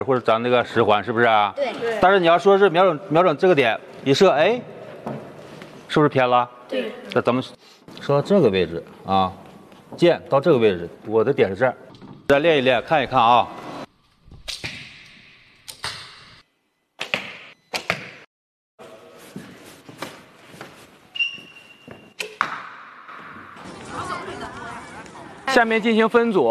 或者咱那个10环，是不是啊？ 对。 但是你要说是瞄准这个点一射，哎，是不是偏了？ 对。 那咱们射到这个位置啊，箭到这个位置，我的点是这儿，再练一练，看一看啊。下面进行分组。